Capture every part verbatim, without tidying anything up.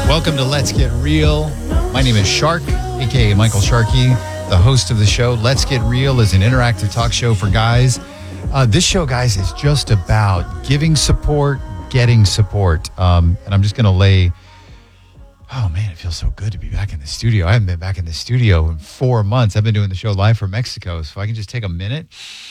Welcome to Let's Get Real. My name is Shark, a k a. Michael Sharkey, the host of the show. Let's Get Real is an interactive talk show for guys. Uh, this show, guys, is just about giving support, getting support. Um, and I'm just going to lay... Oh, man, it feels so good to be back in the studio. I haven't been back in the studio in four months. I've been doing the show live from Mexico. So I can just take a minute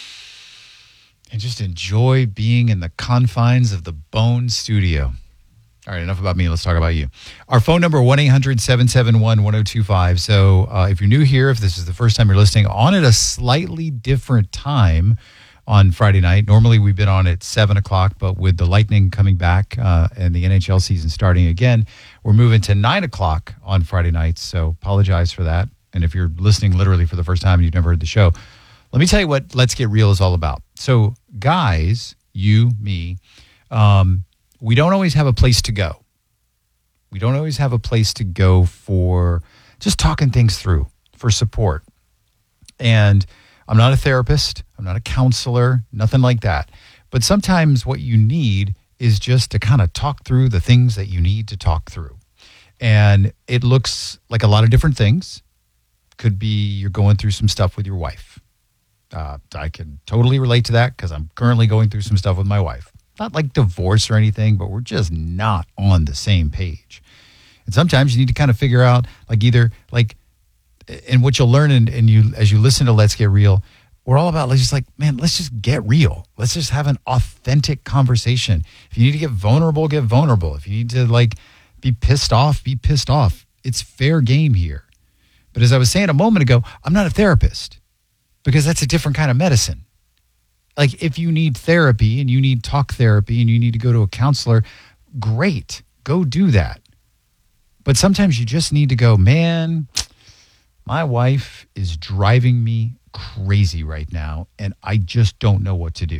and just enjoy being in the confines of the Bone Studio. All right, enough about me. Let's talk about you. Our phone number, one eight hundred seven seven one one oh two five. So uh, if you're new here, if this is the first time you're listening, on at a slightly different time on Friday night. Normally we've been on at seven o'clock, but with the Lightning coming back uh, and the N H L season starting again, we're moving to nine o'clock on Friday nights. So apologize for that. And if you're listening literally for the first time and you've never heard the show, let me tell you what Let's Get Real is all about. So guys, you, me, um, we don't always have a place to go. We don't always have a place to go for just talking things through, for support. And I'm not a therapist. I'm not a counselor, nothing like that. But sometimes what you need is just to kind of talk through the things that you need to talk through. And it looks like a lot of different things. Could be you're going through some stuff with your wife. Uh, I can totally relate to that because I'm currently going through some stuff with my wife. Not like divorce or anything, but we're just not on the same page. And sometimes you need to kind of figure out, like either, like, and what you'll learn and, and you as you listen to Let's Get Real, we're all about, let's just like, man, let's just get real. Let's just have an authentic conversation. If you need to get vulnerable, get vulnerable. If you need to, like, be pissed off, be pissed off. It's fair game here. But as I was saying a moment ago, I'm not a therapist because that's a different kind of medicine. Like, if you need therapy and you need talk therapy and you need to go to a counselor, great, go do that. But sometimes you just need to go, man, my wife is driving me crazy right now, and I just don't know what to do.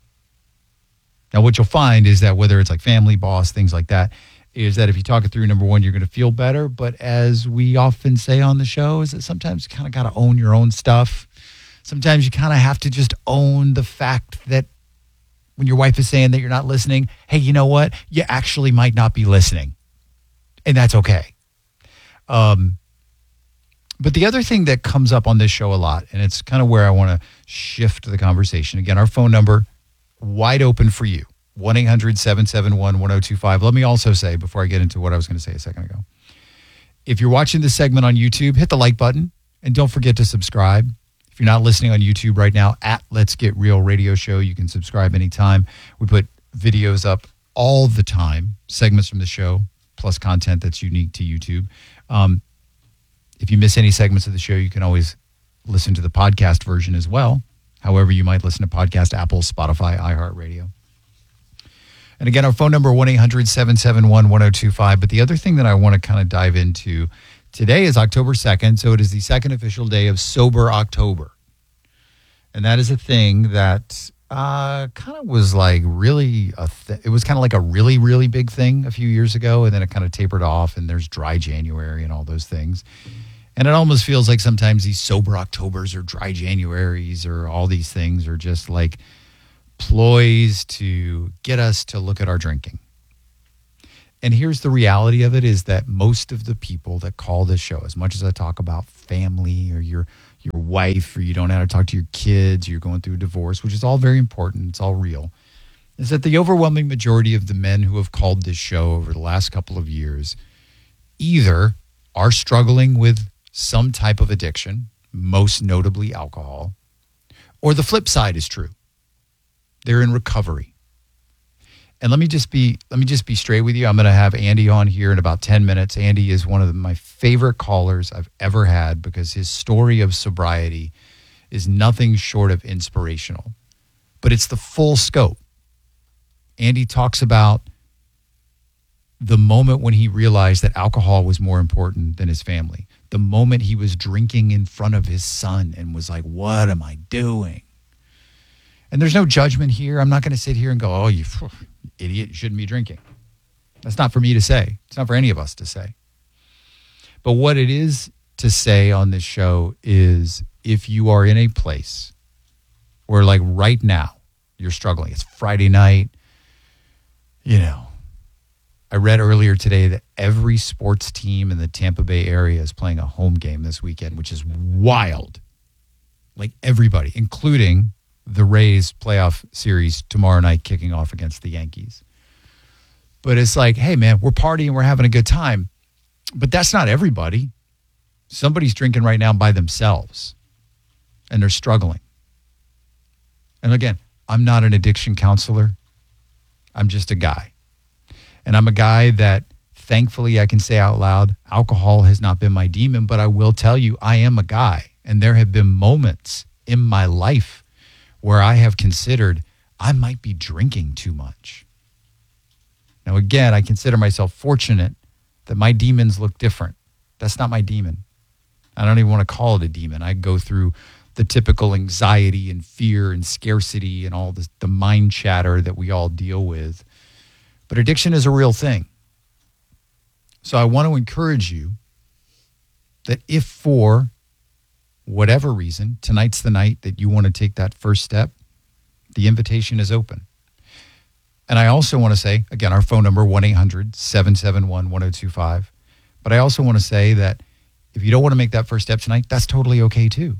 Now, what you'll find is that whether it's like family, boss, things like that, is that if you talk it through, number one, you're going to feel better. But as we often say on the show, is that sometimes you kind of got to own your own stuff. Sometimes you kind of have to just own the fact that when your wife is saying that you're not listening, hey, you know what? You actually might not be listening. And that's okay. Um, but the other thing that comes up on this show a lot, and it's kind of where I want to shift the conversation. Again, our phone number, wide open for you, one eight hundred seven seven one one oh two five. Let me also say, before I get into what I was going to say a second ago, if you're watching this segment on YouTube, hit the like button and don't forget to subscribe. If you're not listening on YouTube right now, at Let's Get Real Radio Show, you can subscribe anytime. We put videos up all the time, segments from the show, plus content that's unique to YouTube. Um, if you miss any segments of the show, you can always listen to the podcast version as well. However, you might listen to podcast, Apple, Spotify, iHeartRadio. And again, our phone number, one eight hundred seven seven one one oh two five. But the other thing that I want to kind of dive into, today is October second, so it is the second official day of Sober October. And that is a thing that uh, kind of was like really, a th- it was kind of like a really, really big thing a few years ago, and then it kind of tapered off, and there's Dry January and all those things. And it almost feels like sometimes these Sober Octobers or Dry Januaries or all these things are just like ploys to get us to look at our drinking. And here's the reality of it is that most of the people that call this show, as much as I talk about family or your your wife, or you don't know how to talk to your kids, or you're going through a divorce, which is all very important, it's all real, is that the overwhelming majority of the men who have called this show over the last couple of years either are struggling with some type of addiction, most notably alcohol, or the flip side is true. They're in recovery. And let me just be let me just be straight with you. I'm going to have Andy on here in about ten minutes. Andy is one of the, my favorite callers I've ever had because his story of sobriety is nothing short of inspirational. But it's the full scope. Andy talks about the moment when he realized that alcohol was more important than his family. The moment he was drinking in front of his son and was like, what am I doing? And there's no judgment here. I'm not going to sit here and go, oh, you idiot, you shouldn't be drinking. That's not for me to say. It's not for any of us to say. But what it is to say on this show is if you are in a place where, like right now, you're struggling. It's Friday night, you know, I read earlier today that every sports team in the Tampa Bay area is playing a home game this weekend, which is wild. Like everybody, including the Rays playoff series tomorrow night kicking off against the Yankees. But it's like, hey, man, we're partying, we're having a good time. But that's not everybody. Somebody's drinking right now by themselves, and they're struggling. And again, I'm not an addiction counselor. I'm just a guy. And I'm a guy that, thankfully, I can say out loud, alcohol has not been my demon, but I will tell you, I am a guy. And there have been moments in my life where I have considered I might be drinking too much. Now, again, I consider myself fortunate that my demons look different. That's not my demon. I don't even want to call it a demon. I go through the typical anxiety and fear and scarcity and all the, the mind chatter that we all deal with. But addiction is a real thing. So I want to encourage you that if for whatever reason, tonight's the night that you want to take that first step, the invitation is open. And I also want to say, again, our phone number, one eight hundred seven seven one one zero two five. But I also want to say that if you don't want to make that first step tonight, that's totally okay too.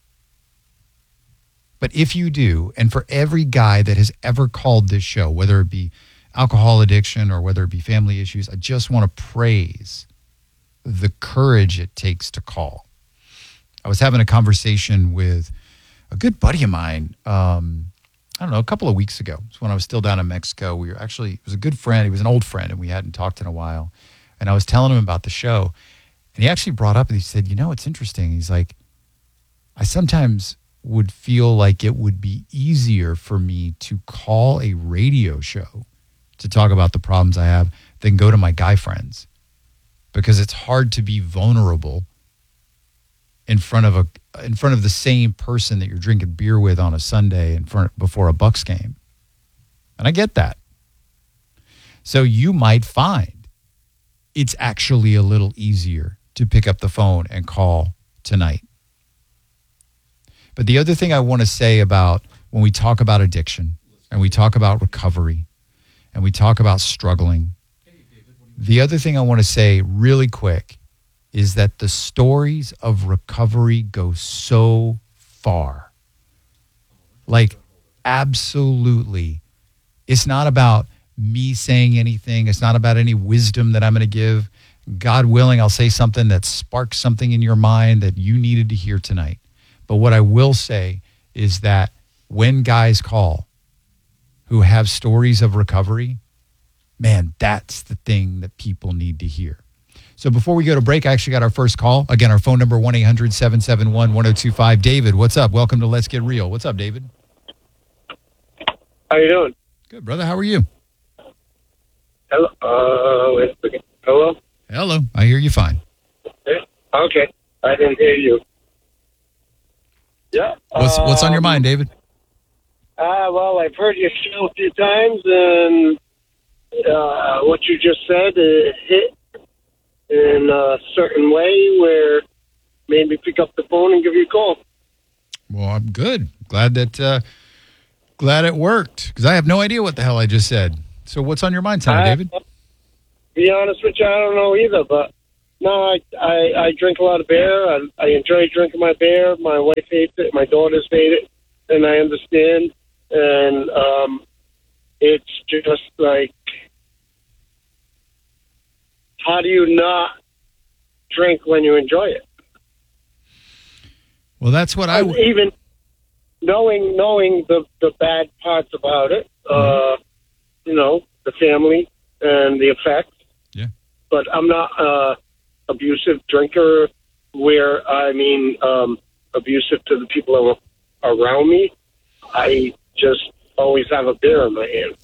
But if you do, and for every guy that has ever called this show, whether it be alcohol addiction or whether it be family issues, I just want to praise the courage it takes to call. I was having a conversation with a good buddy of mine, um, I don't know, a couple of weeks ago. It's when I was still down in Mexico. We were actually, it was a good friend. He was an old friend, and we hadn't talked in a while. And I was telling him about the show. And he actually brought up, and he said, you know, it's interesting. He's like, I sometimes would feel like it would be easier for me to call a radio show to talk about the problems I have than go to my guy friends. Because it's hard to be vulnerable in front of a in front of the same person that you're drinking beer with on a Sunday in front before a Bucks game. And I get that. So you might find it's actually a little easier to pick up the phone and call tonight. But the other thing I want to say about when we talk about addiction and we talk about recovery and we talk about struggling, the other thing I want to say really quick is that the stories of recovery go so far. Like, absolutely. It's not about me saying anything. It's not about any wisdom that I'm going to give. God willing, I'll say something that sparks something in your mind that you needed to hear tonight. But what I will say is that when guys call who have stories of recovery, man, that's the thing that people need to hear. So before we go to break, I actually got our first call. Again, our phone number, one eight hundred seven seven one one zero two five. David, what's up? Welcome to Let's Get Real. What's up, David? How you doing? Good, brother. How are you? Hello? Uh, wait a second. Hello? Hello. I hear you fine. Okay. I didn't hear you. Yeah. What's What's on your mind, David? Ah, uh, well, I've heard your show a few times, and uh, what you just said uh, hit in a certain way where made me pick up the phone and give you a call. Well, I'm good. Glad that uh, glad it worked, because I have no idea what the hell I just said. So what's on your mind tonight, I, David? To be honest with you, I don't know either, but no, I, I, I drink a lot of beer. I, I enjoy drinking my beer. My wife hates it. My daughters hate it, and I understand. And um, it's just like, how do you not drink when you enjoy it? Well, that's what I w- even knowing knowing the the bad parts about it. Mm-hmm. Uh, you know, the family and the effects. Yeah. But I'm not a abusive drinker. Where I mean, um, abusive to the people around me. I just always have a beer in my hand.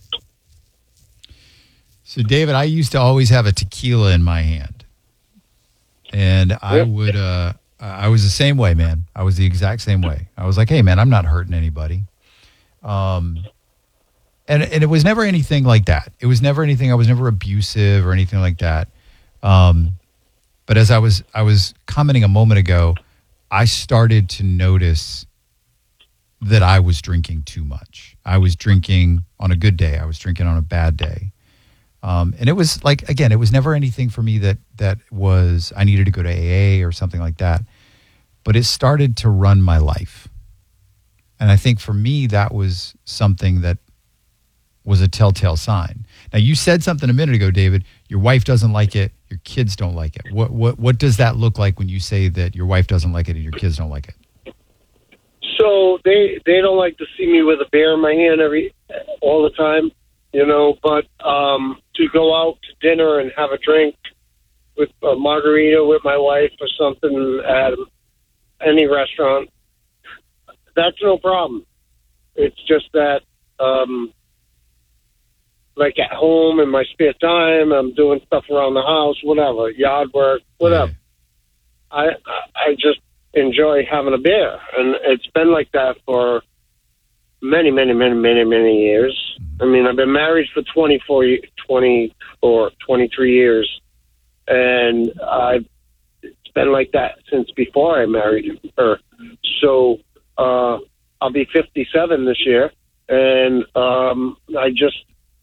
So, David, I used to always have a tequila in my hand. And I would, uh, I was the same way, man. I was the exact same way. I was like, hey, man, I'm not hurting anybody. Um, and, and it was never anything like that. It was never anything, I was never abusive or anything like that. Um, but as I was, I was commenting a moment ago, I started to notice that I was drinking too much. I was drinking on a good day. I was drinking on a bad day. Um, and it was like, again, it was never anything for me that that was, I needed to go to A A or something like that. But it started to run my life. And I think for me, that was something that was a telltale sign. Now, you said something a minute ago, David. Your wife doesn't like it. Your kids don't like it. What what what does that look like when you say that your wife doesn't like it and your kids don't like it? So they they don't like to see me with a beer in my hand every all the time, you know. But um, to go out to dinner and have a drink with a margarita with my wife or something at any restaurant, that's no problem. It's just that, um, like at home in my spare time, I'm doing stuff around the house, whatever, yard work, whatever. Yeah. I I just enjoy having a beer, and it's been like that for many, many, many, many, many years. I mean, I've been married for twenty-four, twenty or twenty-three years, and I've it's been like that since before I married her. So uh, I'll be fifty-seven this year, and um, I just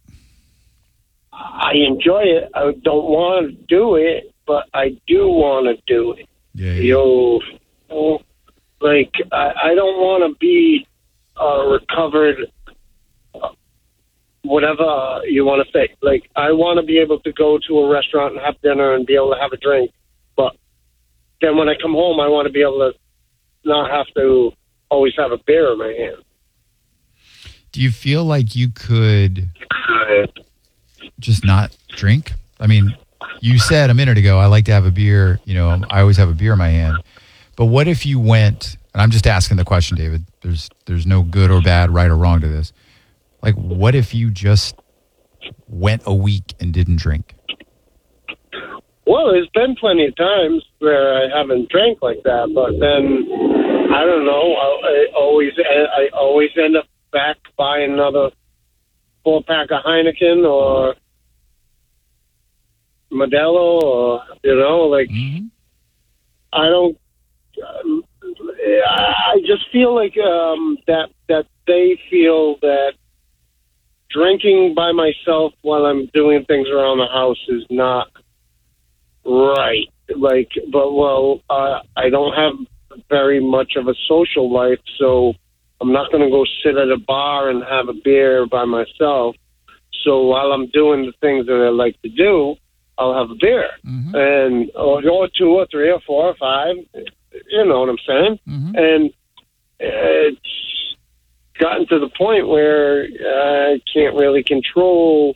I enjoy it. I don't want to do it, but I do want to do it. Yeah, yeah. You know, like I, I don't want to be uh, recovered. Uh, whatever you want to say. Like, I want to be able to go to a restaurant and have dinner and be able to have a drink. But then when I come home, I want to be able to not have to always have a beer in my hand. Do you feel like you could just not drink? I mean, you said a minute ago, I like to have a beer. You know, I always have a beer in my hand. But what if you went, and I'm just asking the question, David. There's there's no good or bad, right or wrong to this. Like, what if you just went a week and didn't drink? Well, there's been plenty of times where I haven't drank like that, but then I don't know. I, I always I always end up back buying another four pack of Heineken or Modelo, or you know, like mm-hmm. I don't. Um, I just feel like um, that that they feel that drinking by myself while I'm doing things around the house is not right. Like, but well, uh, I don't have very much of a social life, so I'm not going to go sit at a bar and have a beer by myself. So while I'm doing the things that I like to do, I'll have a beer, mm-hmm. and or, or two or three or four or five. You know what I'm saying? Mm-hmm. And it's gotten to the point where I can't really control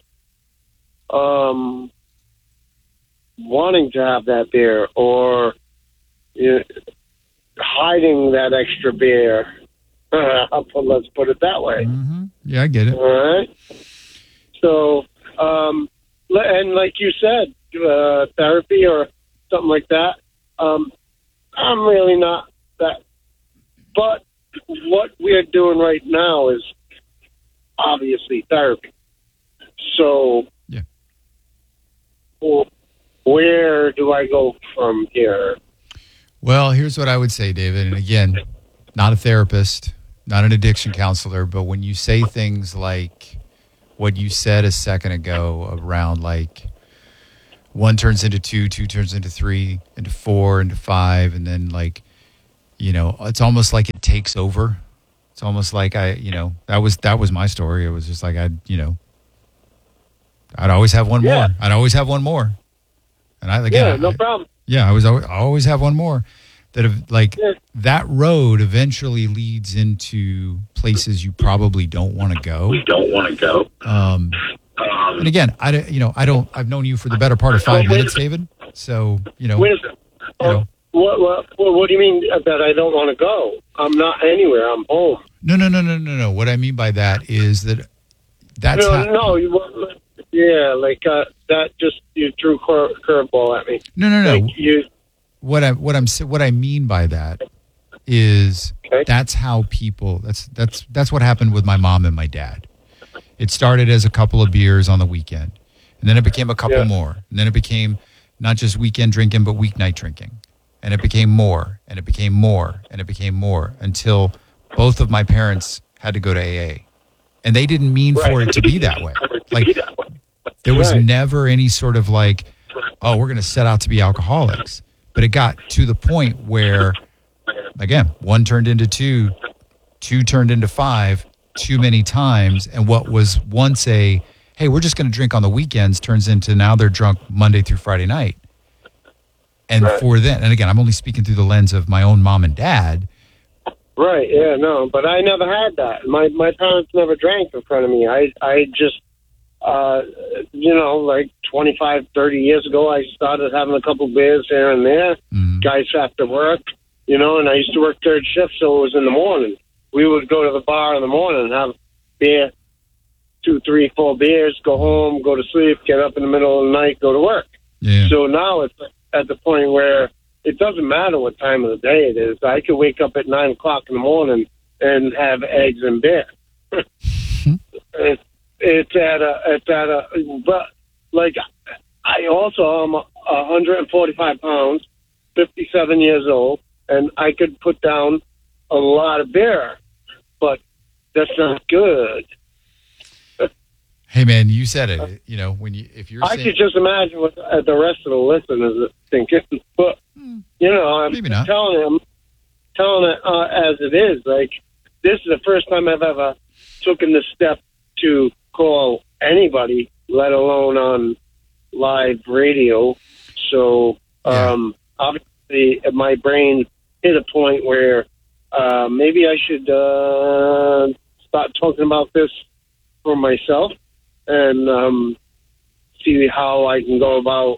um, wanting to have that beer or you know, hiding that extra beer. Uh, let's put it that way. Mm-hmm. Yeah, I get it. All right. So, um, and like you said, uh, therapy or something like that. Um, I'm really not that. But what we're doing right now is obviously therapy. So, yeah. Well, where do I go from here? Well, here's what I would say, David. And again, not a therapist, not an addiction counselor, but when you say things like what you said a second ago around like one turns into two, two turns into three, into four, into five, and then like, you know, it's almost like it takes over. It's almost like I, you know, that was that was my story. It was just like I'd, you know, I'd always have one yeah. more. I'd always have one more. And I again, yeah, no I, problem. Yeah, I was always, I always have one more. That have, like yeah. that road eventually leads into places you probably don't want to go. We don't want to go. Um, um, and again, I don't- you know I don't. I've known you for the better part of five oh, minutes, David. So you know. Wait a second. You know. What, what, what, what do you mean that I don't want to go? I'm not anywhere. I'm home. No, no, no, no, no, no. What I mean by that is that that's no, how, no. You, yeah, like uh, that. Just you threw cur- curveball at me. no, no, no. Like you. What I what I'm what I mean by that is Okay. that's how people. That's that's that's what happened with my mom and my dad. It started as a couple of beers on the weekend, and then it became a couple Yeah. more, and then it became not just weekend drinking but weeknight drinking, and it became more, and it became more, and it became more until both of my parents had to go to A A, and they didn't mean for Right. it to be that way. Like There was Right. never any sort of like, oh, we're going to set out to be alcoholics. But it got to the point where, again, one turned into two, two turned into five, too many times. And what was once a, hey, we're just going to drink on the weekends turns into now they're drunk Monday through Friday night. And Right. for then, and again, I'm only speaking through the lens of my own mom and dad. Right, yeah, no, but I never had that. My my parents never drank in front of me. I I just, uh, you know, like twenty-five, thirty years ago, I started having a couple beers here and there. Mm. Guys after work, you know, and I used to work third shift, so it was in the morning. We would go to the bar in the morning and have beer, two, three, four beers, go home, go to sleep, get up in the middle of the night, go to work. Yeah. So now it's at the point where it doesn't matter what time of the day it is. I could wake up at nine o'clock in the morning and have eggs and beer. it's, it's at a, it's at a, but like I also am one hundred forty-five pounds, fifty-seven years old, and I could put down a lot of beer, but that's not good. Hey man, you said it. You know, when you if you're I saying, could just imagine what uh, the rest of the listeners are thinking, but you know, I'm Maybe not. telling them, telling it uh, as it is. Like this is the first time I've ever taken the step to call anybody, let alone on live radio. So um, obviously, my brain hit a point where uh, maybe I should uh, start talking about this for myself. And um, see how I can go about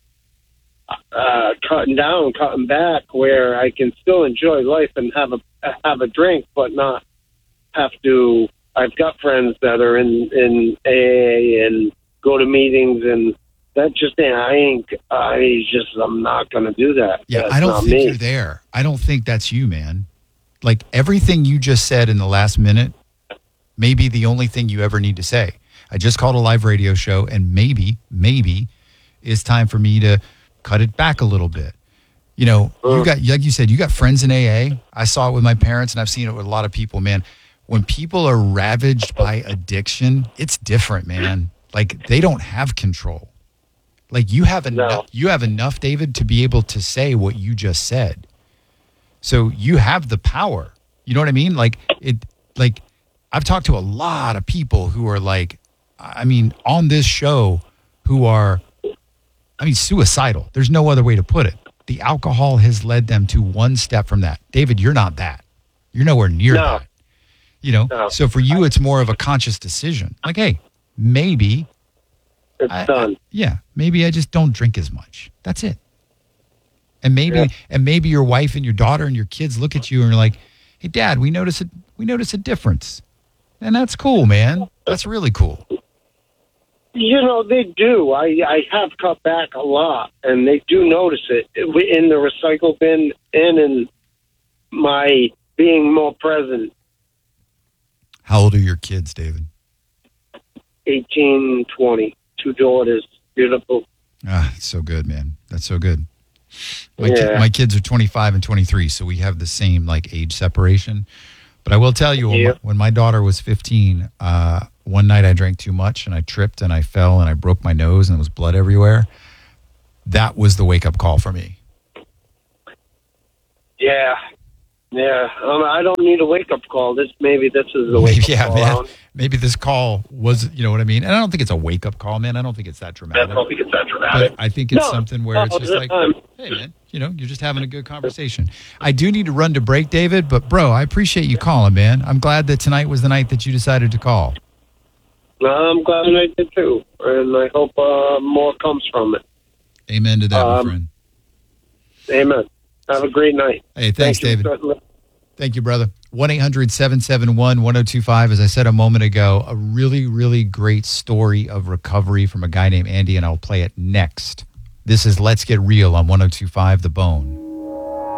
uh, cutting down, cutting back, where I can still enjoy life and have a have a drink, but not have to. I've got friends that are in in A A and go to meetings, and that just ain't. I ain't. I just. I'm not going to do that. yeah, That's I don't not think me. you're there. I don't think that's you, man. Like everything you just said in the last minute may be the only thing you ever need to say. I just called a live radio show, and maybe, maybe it's time for me to cut it back a little bit. You know, you got, like you said, you got friends in A A. I saw it with my parents, and I've seen it with a lot of people, man. When people are ravaged by addiction, it's different, man. Like they don't have control. Like you have enough, No. you have enough, David, to be able to say what you just said. So you have the power. You know what I mean? Like it, like I've talked to a lot of people who are like, I mean, on this show who are, I mean, suicidal. There's no other way to put it. The alcohol has led them to one step from that. David, you're not that. You're nowhere near No. that. You know, No. so for you, it's more of a conscious decision. Like, hey, maybe, It's I- done. I- yeah, maybe I just don't drink as much. That's it. And maybe, Yeah. and maybe your wife and your daughter and your kids look at you and are like, hey, Dad, we notice a, we notice a difference. And that's cool, man. That's really cool. You know, they do. I, I have cut back a lot, and they do notice it in the recycle bin and in my being more present. How old are your kids, David? eighteen, twenty, two daughters, beautiful. Ah, it's so good, man. That's so good. My, ki- Yeah. my kids are twenty-five and twenty-three, so we have the same like age separation. But I will tell you, when, Yeah. my, when my daughter was fifteen, uh, one night I drank too much and I tripped and I fell and I broke my nose and there was blood everywhere. That was the wake-up call for me. Yeah. Yeah. Um, I don't need a wake-up call. This Maybe this is a wake-up yeah, call. man. Maybe this call was, you know what I mean? And I don't think it's a wake-up call, man. I don't think it's that I dramatic. don't think it's that dramatic. But I think it's No, something where no, it's just like, um, hey, man, you know, you're just having a good conversation. I do need to run to break, David, but bro, I appreciate you calling, man. I'm glad that tonight was the night that you decided to call. I'm glad I did too, and I hope uh, more comes from it. Amen to that, my Um, friend. Amen. Have a great night. Hey, thanks, Thank you. David. Thank you, brother. one eight hundred seven seven one one oh two five. As I said a moment ago, a really, really great story of recovery from a guy named Andy, and I'll play it next. This is Let's Get Real on one oh two five The Bone.